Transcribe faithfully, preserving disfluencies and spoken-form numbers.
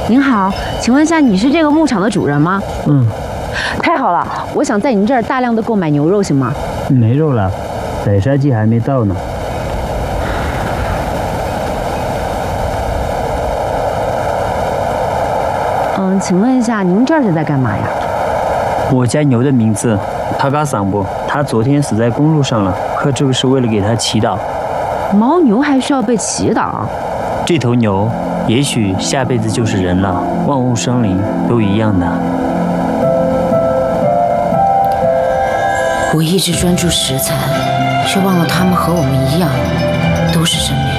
您好，请问一下，你是这个牧场的主人吗？ 嗯， 太好了，我想在您这儿大量的购买牛肉，行吗？ 没肉了，宰杀季还没到呢。 嗯，请问一下，您这儿是在干嘛呀？ 我家牛的名字塔嘎桑布，它昨天死在公路上了，可这个是为了给它祈祷。 牦牛还需要被祈祷？ 这头牛也许下辈子就是人了，万物生灵都一样的。 我一直专注食材，却忘了他们和我们一样，都是生命。